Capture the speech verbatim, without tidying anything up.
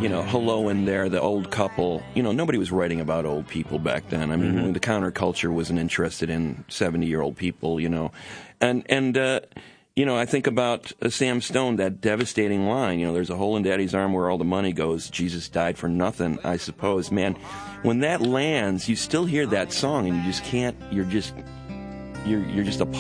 you know, Hello in There, the old couple. You know, nobody was writing about old people back then. I mean, mm-hmm. the counterculture wasn't interested in seventy-year-old people, you know. And, and uh, you know, I think about uh, Sam Stone, that devastating line, you know, there's a hole in Daddy's arm where all the money goes. Jesus died for nothing, I suppose. Man, when that lands, you still hear that song, and you just can't, you're just, you're, you're just appalled.